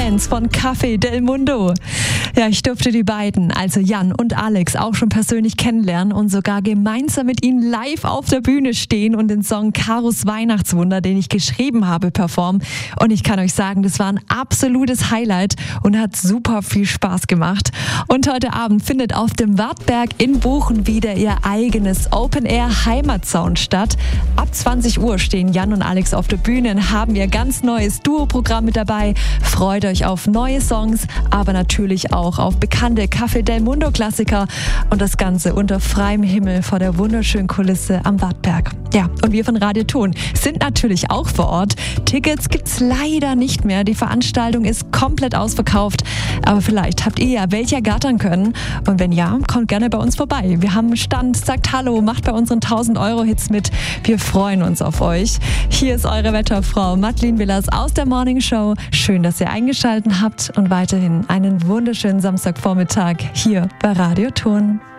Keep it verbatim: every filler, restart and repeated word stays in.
Fans von Café del Mundo. Ja, ich durfte die beiden, also Jan und Alex, auch schon persönlich kennenlernen und sogar gemeinsam mit ihnen live auf der Bühne stehen und den Song Karos Weihnachtswunder, den ich geschrieben habe, performen. Und ich kann euch sagen, das war ein absolutes Highlight und hat super viel Spaß gemacht. Und heute Abend findet auf dem Wartberg in Buchen wieder ihr eigenes Open-Air-Heimatsound statt. Ab zwanzig Uhr stehen Jan und Alex auf der Bühne und haben ihr ganz neues Duo-Programm mit dabei. Freut euch auf neue Songs, aber natürlich auch auf bekannte Café del Mundo Klassiker und das Ganze unter freiem Himmel vor der wunderschönen Kulisse am Wartberg. Ja, und wir von Radio Ton sind natürlich auch vor Ort. Tickets gibt's leider nicht mehr. Die Veranstaltung ist komplett ausverkauft. Aber vielleicht habt ihr ja welche ergattern können. Und wenn ja, kommt gerne bei uns vorbei. Wir haben einen Stand, sagt Hallo, macht bei unseren tausend Euro Hits mit. Wir freuen uns auf euch. Hier ist eure Wetterfrau Madeleine Willers aus der Morning Show. Schön, dass ihr eingeschaltet habt und weiterhin einen wunderschönen Samstagvormittag hier bei Radio Ton.